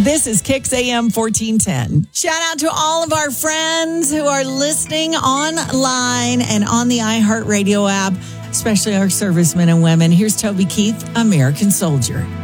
This is Kix AM 1410. Shout out to all of our friends who are listening online and on the iHeartRadio app, especially our servicemen and women. Here's Toby Keith, American Soldier.